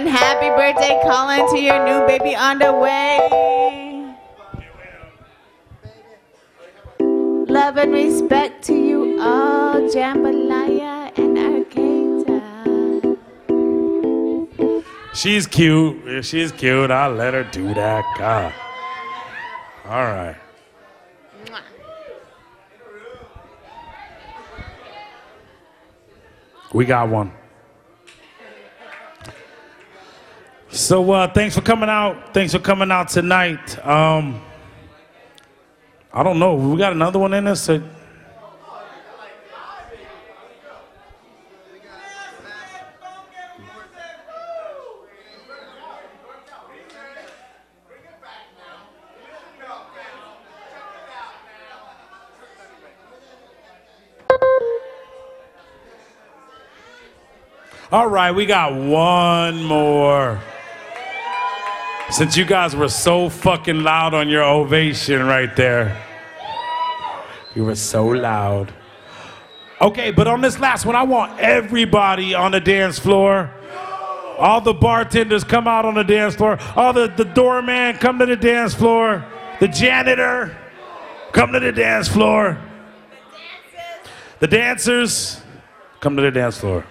And happy birthday, Colin, to your new baby on the way. Love and respect to you all, Jambalaya and Arcata. She's cute. If she's cute, I'll let her do that. God. All right. We got one. So thanks for coming out. Thanks for coming out tonight. I don't know. We got another one in us. All right, we got one more. Since you guys were so fucking loud on your ovation right there. You were so loud. Okay, but on this last one, I want everybody on the dance floor. All the bartenders come out on the dance floor. All the doorman come to the dance floor. The janitor come to the dance floor. The dancers come to the dance floor.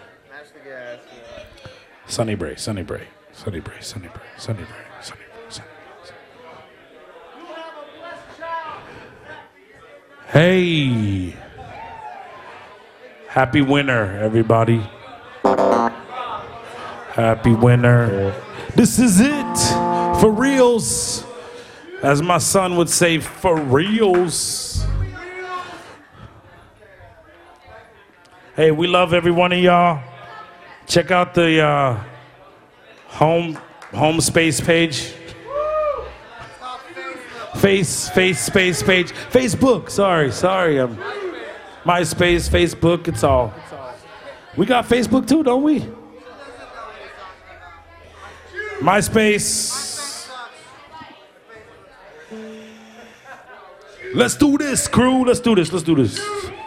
Sunny Bray, Sunny Bray, Sunny Bray, Sunny Bray, Sunny Bray, Sunny Bray, Sunny Bray. Hey. Happy winter, everybody. Happy winter. This is it. For reals. As my son would say, for reals. Hey, we love every one of y'all. Check out the home space page. Face page. Facebook. Sorry. MySpace, Facebook. It's all. We got Facebook too, don't we? MySpace. Let's do this, crew. Let's do this.